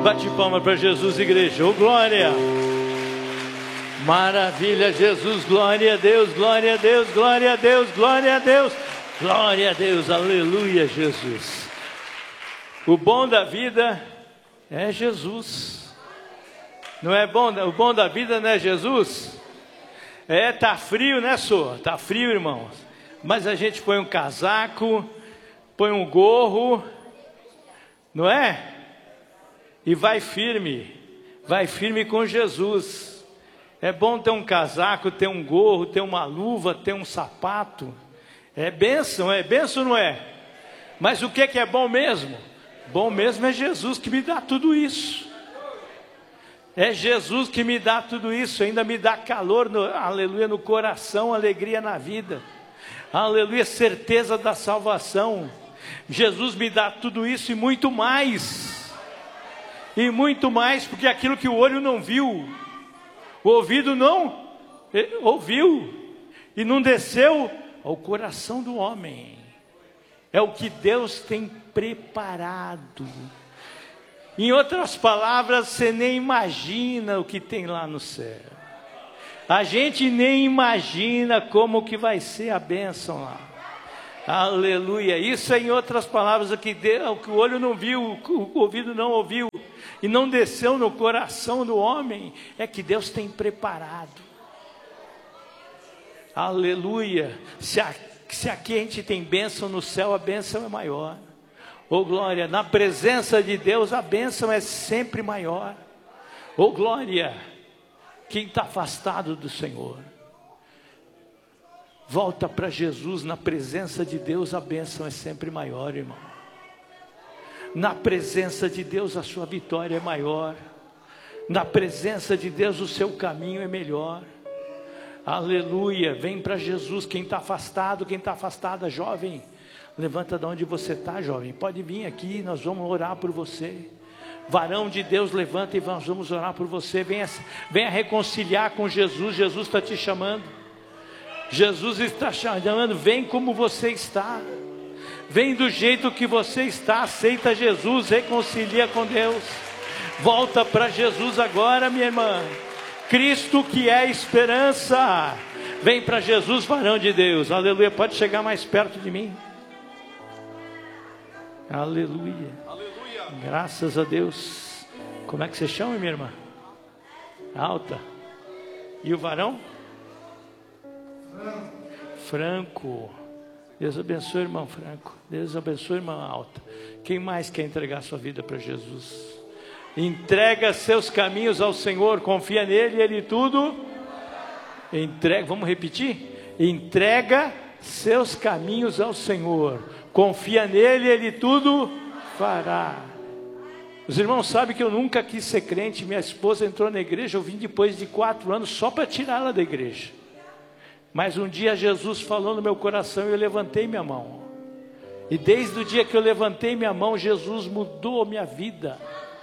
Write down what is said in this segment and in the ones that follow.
Bate palma para Jesus, igreja. Oh, glória! Maravilha, Jesus. Glória a Deus, glória a Deus, glória a Deus, glória a Deus. Glória a Deus, aleluia, Jesus. O bom da vida é Jesus. Não é bom? O bom da vida não é Jesus? Tá frio, né, Sô? Tá frio, irmãos. Mas a gente põe um casaco, põe um gorro, não é? E vai firme com Jesus. É bom ter um casaco, ter um gorro, ter uma luva, ter um sapato. É bênção, não é? Mas o que é bom mesmo? Bom mesmo é Jesus que me dá tudo isso. É Jesus que me dá tudo isso, ainda me dá calor, aleluia, no coração, alegria na vida. Aleluia, certeza da salvação. Jesus me dá tudo isso e muito mais. E muito mais, porque aquilo que o olho não viu, o ouvido não ouviu, e não desceu ao coração do homem. É o que Deus tem preparado. Em outras palavras, você nem imagina o que tem lá no céu. A gente nem imagina como que vai ser a bênção lá. Aleluia. Isso é, em outras palavras, o que o olho não viu, o ouvido não ouviu, e não desceu no coração do homem, é que Deus tem preparado. Aleluia. Se aqui a gente tem bênção no céu, a bênção é maior. Oh glória, na presença de Deus a bênção é sempre maior. Oh glória, quem está afastado do Senhor, volta para Jesus. Na presença de Deus a bênção é sempre maior, irmão. Na presença de Deus a sua vitória é maior. Na presença de Deus o seu caminho é melhor. Aleluia, vem para Jesus. Quem está afastado, quem está afastada, jovem, levanta de onde você está, jovem. Pode vir aqui, nós vamos orar por você. Varão de Deus, levanta e nós vamos orar por você. Venha reconciliar com Jesus. Jesus está te chamando. Jesus está chamando. Vem como você está. Vem do jeito que você está. Aceita Jesus, reconcilia com Deus. Volta para Jesus agora, minha irmã. Cristo que é esperança. Vem para Jesus, varão de Deus. Aleluia, pode chegar mais perto de mim. Aleluia. Aleluia. Graças a Deus. Como é que você chama, minha irmã? Alta. E o varão? Franco. Deus abençoe, irmão Franco. Deus abençoe, irmã Alta. Quem mais quer entregar sua vida para Jesus? Entrega seus caminhos ao Senhor, confia nele e ele tudo entrega. Vamos repetir? Entrega seus caminhos ao Senhor, confia nele e ele tudo fará. Os irmãos sabem que eu nunca quis ser crente. Minha esposa entrou na igreja, eu vim depois de 4 anos só para tirá-la da igreja. Mas um dia Jesus falou no meu coração e eu levantei minha mão. E desde o dia que eu levantei minha mão, Jesus mudou minha vida.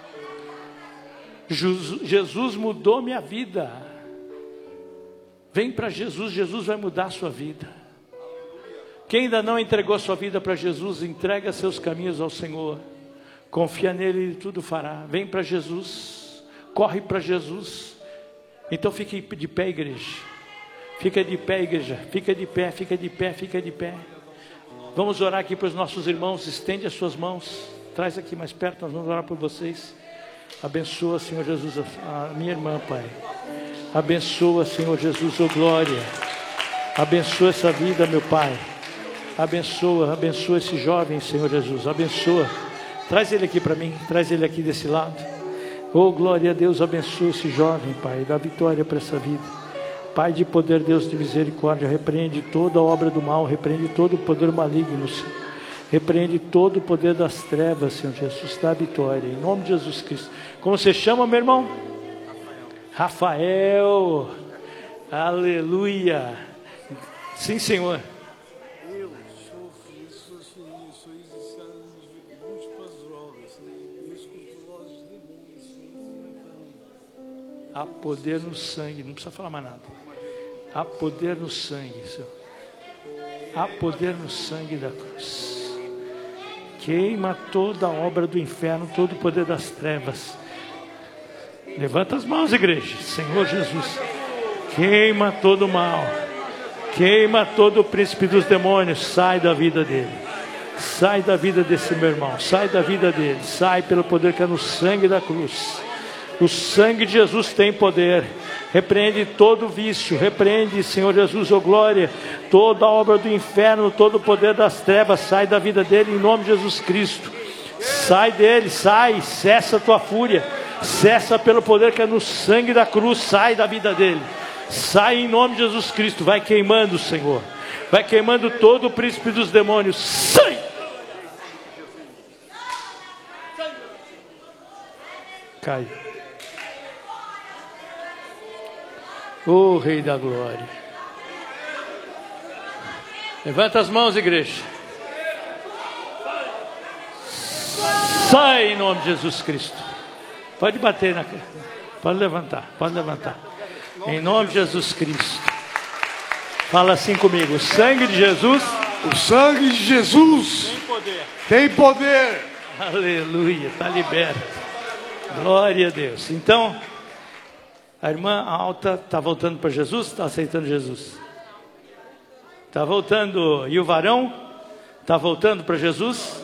Jesus mudou minha vida. Vem para Jesus, Jesus vai mudar a sua vida. Quem ainda não entregou sua vida para Jesus, entrega seus caminhos ao Senhor. Confia nele e tudo fará. Vem para Jesus, corre para Jesus. Então fique de pé, igreja. Fica de pé, igreja. Fica de pé, fica de pé, fica de pé. Vamos orar aqui para os nossos irmãos. Estende as suas mãos. Traz aqui mais perto, nós vamos orar por vocês. Abençoa, Senhor Jesus, a minha irmã, Pai. Abençoa, Senhor Jesus, oh glória. Abençoa essa vida, meu Pai. Abençoa esse jovem, Senhor Jesus. Abençoa. Traz ele aqui para mim, traz ele aqui desse lado. Oh glória a Deus, abençoa esse jovem, Pai. Dá vitória para essa vida. Pai de poder, Deus de misericórdia, repreende toda a obra do mal, repreende todo o poder maligno, Senhor. Repreende todo o poder das trevas, Senhor Jesus, dá vitória, em nome de Jesus Cristo. Como você chama, meu irmão? Rafael. Aleluia. Sim, Senhor. Eu sou iniciado em múltiplas drogas, eu escuto vozes de demônios. Há poder no sangue, não precisa falar mais nada. Há poder no sangue, Senhor. Há poder no sangue da cruz. Queima toda a obra do inferno, todo o poder das trevas. Levanta as mãos, igreja. Senhor Jesus, queima todo o mal. Queima todo o príncipe dos demônios. Sai da vida dele. Sai da vida desse meu irmão. Sai da vida dele. Sai pelo poder que é no sangue da cruz. O sangue de Jesus tem poder. Repreende todo vício. Repreende, Senhor Jesus, oh glória, toda a obra do inferno, todo o poder das trevas. Sai da vida dele em nome de Jesus Cristo. Sai dele, sai. Cessa a tua fúria. Cessa pelo poder que é no sangue da cruz. Sai da vida dele. Sai em nome de Jesus Cristo. Vai queimando, Senhor. Vai queimando todo o príncipe dos demônios. Sai! Cai. O Rei da Glória. Levanta as mãos, igreja. Sai em nome de Jesus Cristo. Pode bater na... Pode levantar, pode levantar. Em nome de Jesus Cristo. Fala assim comigo. O sangue de Jesus. O sangue de Jesus Tem poder. tem poder. Aleluia. Está liberto. Glória a Deus. Então, a irmã alta está voltando para Jesus? Está aceitando Jesus? Está voltando. E o varão? Está voltando para Jesus?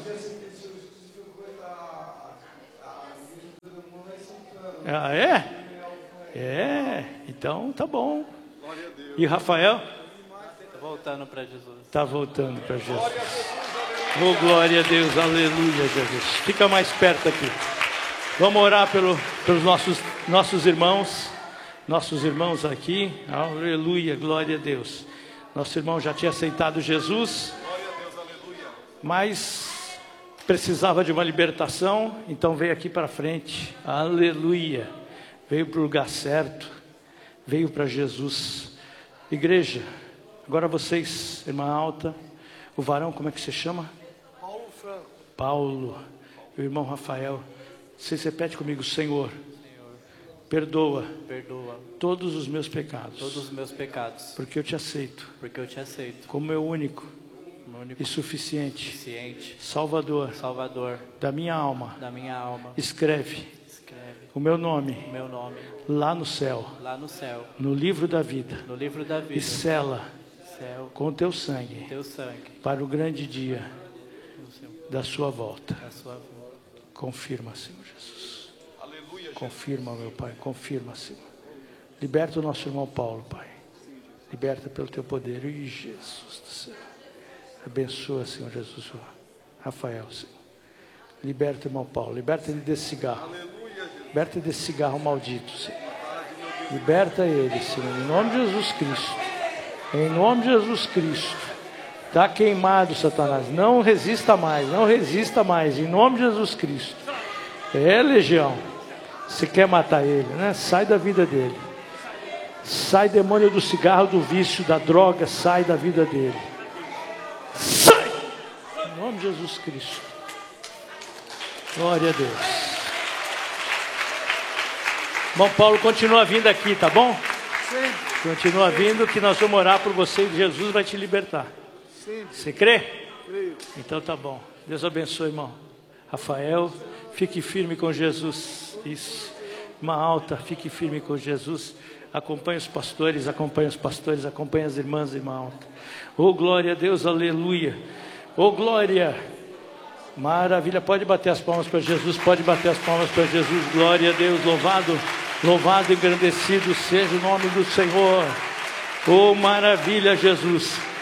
Ah, é? É. Então, tá bom. E Rafael? Está voltando para Jesus. Está voltando para Jesus. Oh, glória a Deus. Aleluia, Jesus. Fica mais perto aqui. Vamos orar pelos nossos irmãos. Nossos irmãos aqui. Aleluia, glória a Deus. Nosso irmão já tinha aceitado Jesus. Mas precisava de uma libertação. Então veio aqui para frente. Aleluia. Veio para o lugar certo. Veio para Jesus. Igreja. Agora vocês, irmã alta. O varão, como é que se chama? Paulo Franco. Paulo. O irmão Rafael. Vocês repetem comigo. Senhor, perdoa Perdoa todos os meus pecados. todos os meus pecados, Porque eu te aceito porque eu te aceito como meu único como único e suficiente suficiente Salvador Salvador da minha alma. da minha alma. Escreve Escreve o meu nome o meu nome lá no céu, lá no céu, no livro da vida, no livro da e vida, sela céu, com teu sangue teu sangue, para o grande dia no seu, da sua volta. da sua volta. Confirma, Senhor Jesus. Confirma, meu Pai, confirma, Senhor. Liberta o nosso irmão Paulo, Pai. Liberta pelo teu poder. E Jesus do céu. Abençoa, Senhor Jesus, o Rafael, Senhor. Liberta o irmão Paulo. Liberta ele desse cigarro. Liberta ele desse cigarro maldito, Senhor. Liberta ele, Senhor. Em nome de Jesus Cristo. Em nome de Jesus Cristo. Está queimado, Satanás. Não resista mais. Não resista mais. Em nome de Jesus Cristo. É, legião. Você quer matar ele, né? Sai da vida dele. Sai, demônio do cigarro, do vício, da droga. Sai da vida dele. Sai! Em nome de Jesus Cristo. Glória a Deus. Bom, Paulo, continua vindo aqui, tá bom? Sempre, Continua vindo que nós vamos orar por você e Jesus vai te libertar. sempre. Você crê? Creio. Então tá bom. Deus abençoe, irmão. Rafael, fique firme com Jesus. Isso. Uma alta, fique firme com Jesus. Acompanhe os pastores, acompanhe os pastores, acompanhe as irmãs, irmã alta. Oh, glória a Deus, aleluia. Oh, glória. Maravilha. Pode bater as palmas para Jesus, pode bater as palmas para Jesus. Glória a Deus, louvado, louvado e engrandecido seja o nome do Senhor. Oh, maravilha, Jesus.